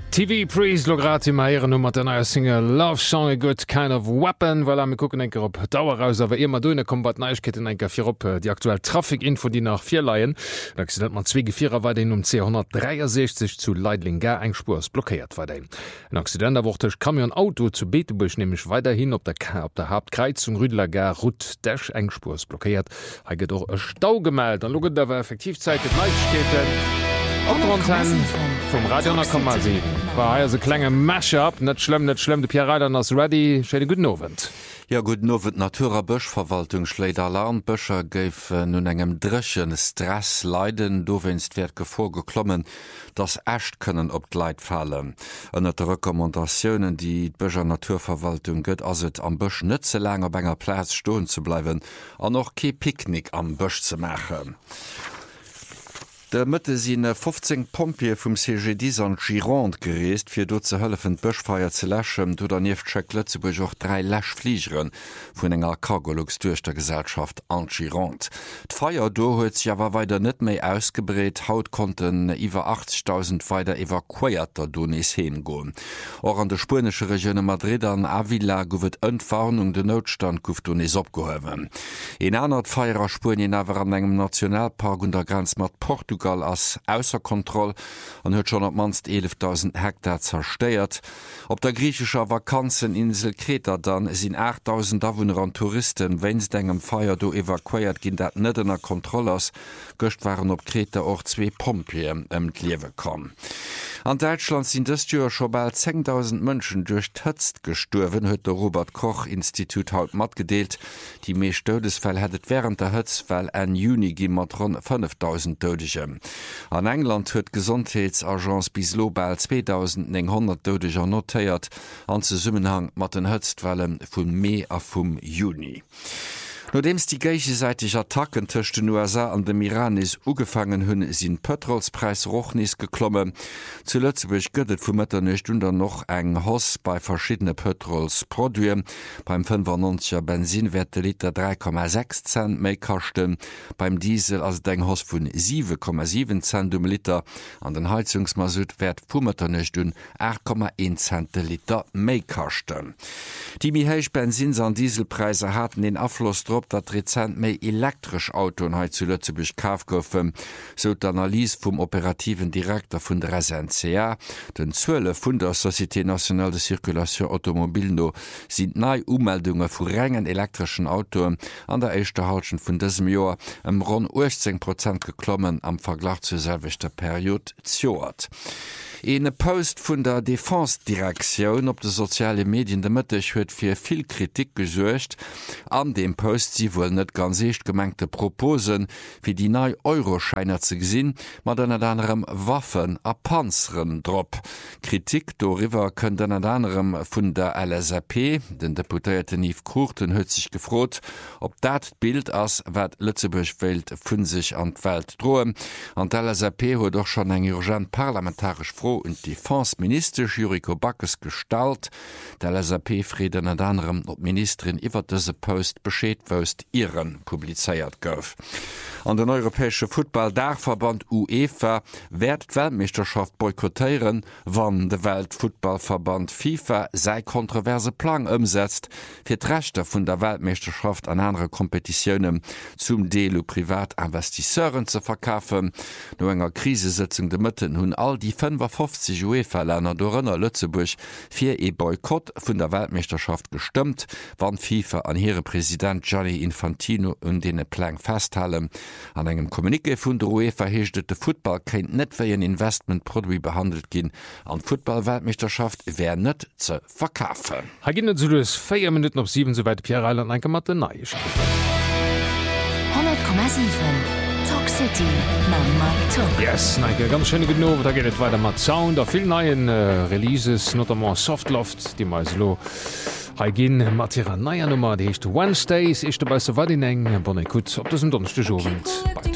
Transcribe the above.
TV Priest lograti meieren Nummer den eier Single Love Song a Good Kind of Weapon, weil mir gucken enker op Dauer aus, awer immer dune Kombat Neichketten enker fir op die aktuell Trafikinfo, die nach 4 Leiien. Accident man 2 Gefierer war den 263 zu Leidlinger eng Spurs blockiert war den. Ein Accident der wochtech Kamion Auto zu Beetebusch nämlich weiterhin op der Hauptkreizung Rüdelager Rut Dash eng Spurs blockiert. Ha get doch e Stau gemeldet, an loget dawer effektivzeit Neichketten. Vom Radio 10,7 war se klenge Mashup net schlimm de Pierre Reiter ass ready guten Novent. Ja gut nowet Naturer Bëchverwaltung schläit Alarm Bëcher géif nun engem drechen Stress leiden, do wennst werd gevorgeklommen, dats Ächt kënnen op d'Leit fallen. Ënner de Rekommandatiounen, die d'Bëcher Naturverwaltung gëtt ass et am Bëch nëtze langer benger Platz stoen ze bleiwen, an noch ke Picknick am Bëch ze machen. Der Mëtte sinn 15 Pompier vum CGD an Gironde gereest, fir do ze hëllefen d'Bëchfeier ze lächen, do der Nieefcheck Lëtzeburg och 3 Lächfliegeren vun enger Cargolux duerch der Gesellschaft an Gironde. D'Feier do huet jawer weiter net méi ausgebreet, haut konnten iwwer 80.000 weiter evakuéierter Donis heen goen. Or an de spanische Regione Madrid an Avila gowet Entwarnung de Notstand gouf Donis opgehowen. En aner Feierer Spurien awer an engem Nationalpark und der Grenz mat Portugal als Ausserkontroll an huet schon op manst 11.000 Hektar zersteiert. Op der griechischer Vakanzeninsel Kreta dann sinn 8.000 Awohner an Touristen, wenns engem Feier do evakuiert ginn dat nettenner Kontrollers, gocht waren op Kreta och 2 Pompier Liewe kom. An Deutschland sind das Jahr schon bald 10.000 Menschen durch Tötzt gestorben, hat der Robert-Koch-Institut halt mitgedeelt. Die meisten Todesfälle hättet während der Hitzwelle im Juni mat rund 5.000 Todesche. An England hat die Gesundheitsagenz bislo bald 2.900 Todesche notiert, an Zusammenhang mit den Hitzwellen von Mai a vom Juni. Nodems die gegenseitig Attacken zwischen den USA an dem Iran is ugefangen hunn, sind Petrolspreis Rochnis geklommen. Zu Lützeburg gëtt vu Mëtternecht und noch eng Hoss bei verschiedene Petrolsproduen. Beim 95er Benzin wird der Liter 3,6 Cent méi kachten, beim Diesel als deng Hoss vun 7,7 Cent Liter, an den Heizungsmasut wird vu Mëtternecht 8,1 Cent Liter méi kachten. Die mihéich Benzins an Dieselpreise hatten den Abfluss dat Rezent méi elektrisch Autoen zu Lützeburg kauf goufen, so d'Analyse vum operativen Direktor vun der SNCA, den 12 vun der Société Nationale de Circulation Automobilno sind nei Ummeldungen vu rengen elektrischen Autoen an der echte Halschen vun diesem Jahr rund 18% geklommen am Vergleich zur selvichter Periode zoert. Eine Post vun der Defensedirektion op de soziale Medien de Mëttech huet fir viel Kritik gesuercht. An dem Post sie wohl net ganz echt gemengte Proposen wie die neue Euroscheiner ze gesinn, mat an anderem Waffen a Panzeren drop. Kritik doriwer könnt an anderem vun der LSAP, den Deputierte Yves Courten huet sich gefrot, ob dat Bild ass wat Lützeburg Welt vun sich an Welt drohen. An der LSAP huet doch schon eng urgent parlamentarisch und Defensminister Juriko Backes gestalt. Der LSAP Frieden an anderem op Ministerin iwwer dese Post beschéet wost ihren publizeiert gouf. An den Europäische Football-Dachverband UEFA werd Weltmeisterschaft boykottieren, wann de Weltfootballverband FIFA sei kontroverse Plan umsetzt, fir d'Rechte vun der Weltmeisterschaft an andere Kompetitionen zum Deel Privatinvestisseuren zu verkaufen. No enger Krisesitzung de Mëtten hunn all die 50 UEFA-Länder dorënner Lützeburg fir e Boykott vun der Weltmeisterschaft gestimmt, wann FIFA an here Präsident Gianni Infantino und dene Plan festhalen. An engem Kommuniké vun der UEFA heeschtet de Football kenint net wéi en Investmentproduit behandelt ginn. An Football-Weltmeisterschaft wär net ze verkafen. Ha ginnet zu 4 Minuten op 7 soweit Pierre Reiter enke mat den Neiich. 100,7 Talk City na Mike Talk. Yes, neike ganz schöne Genowe, da geht weiter mat Sound, da viel neuen Releases, notamment Softloft, die meislo gin mat ihrer neier Nummer, die hecht Wednesdays, ich dabei so wat eng, bon gut, op das Donnerstag Abend.